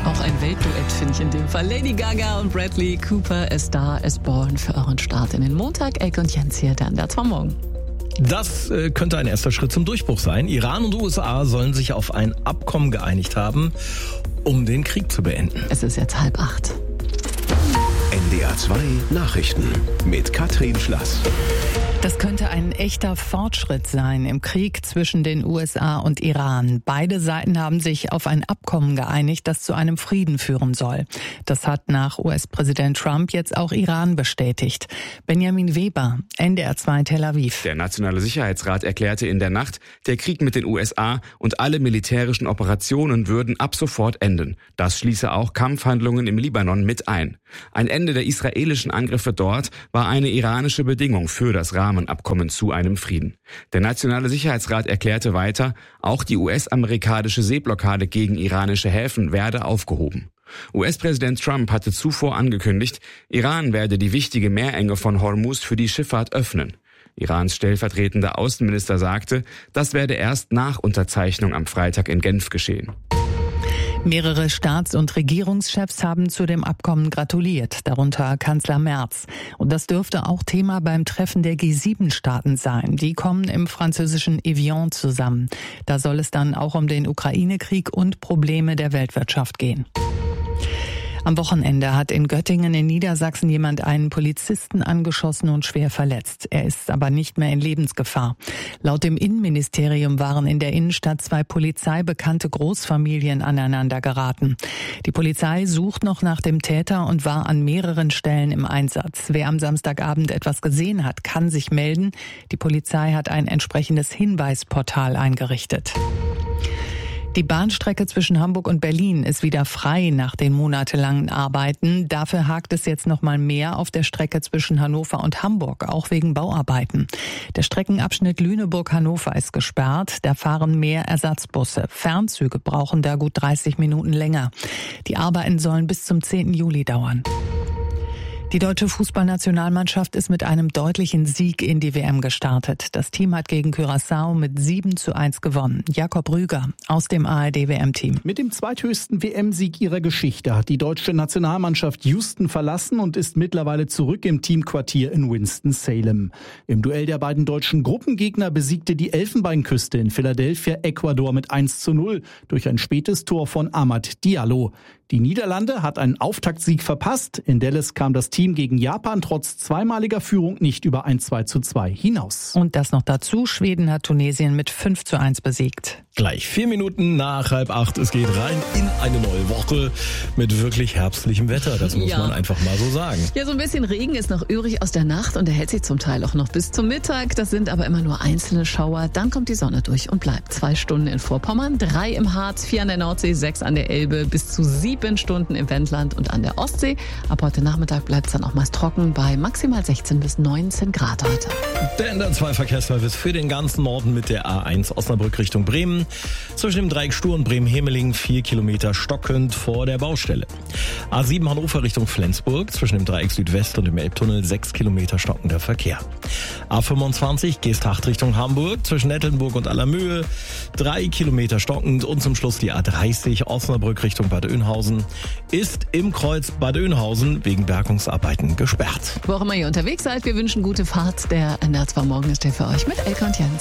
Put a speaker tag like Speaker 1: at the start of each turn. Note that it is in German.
Speaker 1: Auch ein Weltduett finde ich in dem Fall. Lady Gaga und Bradley Cooper, A Star is Born, für euren Start in den Montag. Elke und Jens hier, dann der 2 morgen.
Speaker 2: Das könnte ein erster Schritt zum Durchbruch sein. Iran und USA sollen sich auf ein Abkommen geeinigt haben, um den Krieg zu beenden.
Speaker 1: Es ist jetzt 7:30.
Speaker 3: NDR 2 Nachrichten mit Katrin Schlass.
Speaker 1: Das könnte ein echter Fortschritt sein im Krieg zwischen den USA und Iran. Beide Seiten haben sich auf ein Abkommen geeinigt, das zu einem Frieden führen soll. Das hat nach US-Präsident Trump jetzt auch Iran bestätigt. Benjamin Weber, NDR 2 Tel Aviv.
Speaker 4: Der Nationale Sicherheitsrat erklärte in der Nacht, der Krieg mit den USA und alle militärischen Operationen würden ab sofort enden. Das schließe auch Kampfhandlungen im Libanon mit ein. Ein Ende der israelischen Angriffe dort war eine iranische Bedingung für das Rahmenabkommen zu einem Frieden. Der Nationale Sicherheitsrat erklärte weiter, auch die US-amerikanische Seeblockade gegen iranische Häfen werde aufgehoben. US-Präsident Trump hatte zuvor angekündigt, Iran werde die wichtige Meerenge von Hormuz für die Schifffahrt öffnen. Irans stellvertretender Außenminister sagte, das werde erst nach Unterzeichnung am Freitag in Genf geschehen.
Speaker 1: Mehrere Staats- und Regierungschefs haben zu dem Abkommen gratuliert, darunter Kanzler Merz. Und das dürfte auch Thema beim Treffen der G7-Staaten sein. Die kommen im französischen Evian zusammen. Da soll es dann auch um den Ukraine-Krieg und Probleme der Weltwirtschaft gehen. Am Wochenende hat in Göttingen in Niedersachsen jemand einen Polizisten angeschossen und schwer verletzt. Er ist aber nicht mehr in Lebensgefahr. Laut dem Innenministerium waren in der Innenstadt 2 polizeibekannte Großfamilien aneinander geraten. Die Polizei sucht noch nach dem Täter und war an mehreren Stellen im Einsatz. Wer am Samstagabend etwas gesehen hat, kann sich melden. Die Polizei hat ein entsprechendes Hinweisportal eingerichtet. Die Bahnstrecke zwischen Hamburg und Berlin ist wieder frei nach den monatelangen Arbeiten. Dafür hakt es jetzt noch mal mehr auf der Strecke zwischen Hannover und Hamburg, auch wegen Bauarbeiten. Der Streckenabschnitt Lüneburg-Hannover ist gesperrt. Da fahren mehr Ersatzbusse. Fernzüge brauchen da gut 30 Minuten länger. Die Arbeiten sollen bis zum 10. Juli dauern. Die deutsche Fußballnationalmannschaft ist mit einem deutlichen Sieg in die WM gestartet. Das Team hat gegen Curaçao mit 7:1 gewonnen. Jakob Rüger aus dem ARD-WM-Team.
Speaker 5: Mit dem zweithöchsten WM-Sieg ihrer Geschichte hat die deutsche Nationalmannschaft Houston verlassen und ist mittlerweile zurück im Teamquartier in Winston-Salem. Im Duell der beiden deutschen Gruppengegner besiegte die Elfenbeinküste in Philadelphia Ecuador mit 1:0 durch ein spätes Tor von Amad Diallo. Die Niederlande hat einen Auftaktsieg verpasst. In Dallas kam das Team gegen Japan trotz zweimaliger Führung nicht über ein 2:2 hinaus.
Speaker 1: Und das noch dazu, Schweden hat Tunesien mit 5:1 besiegt.
Speaker 2: Gleich 4 Minuten nach 7:30. Es geht rein in eine neue Woche mit wirklich herbstlichem Wetter. Das muss man einfach mal so sagen.
Speaker 1: Ja, so ein bisschen Regen ist noch übrig aus der Nacht und er hält sich zum Teil auch noch bis zum Mittag. Das sind aber immer nur einzelne Schauer. Dann kommt die Sonne durch und bleibt 2 Stunden in Vorpommern, 3 im Harz, 4 an der Nordsee, 6 an der Elbe, bis zu 7 Stunden im Wendland und an der Ostsee. Ab heute Nachmittag bleibt es dann auch meist trocken bei maximal 16 bis 19 Grad heute.
Speaker 2: Der NDR 2 Verkehrsservice für den ganzen Norden mit der A1 Osnabrück Richtung Bremen. Zwischen dem Dreieck Stur und Bremen-Hemeling 4 Kilometer stockend vor der Baustelle. A7 Hannover Richtung Flensburg. Zwischen dem Dreieck Südwest und dem Elbtunnel 6 Kilometer stockender Verkehr. A25 Geesthacht Richtung Hamburg. Zwischen Nettelnburg und Allermöhe 3 Kilometer stockend. Und zum Schluss die A30 Osnabrück Richtung Bad Oeynhausen ist im Kreuz Bad Oeynhausen wegen Bergungsarbeiten gesperrt.
Speaker 1: Wo auch immer ihr unterwegs seid, wir wünschen gute Fahrt. Der NDR 2 Morgen ist hier für euch mit Elke und Jens.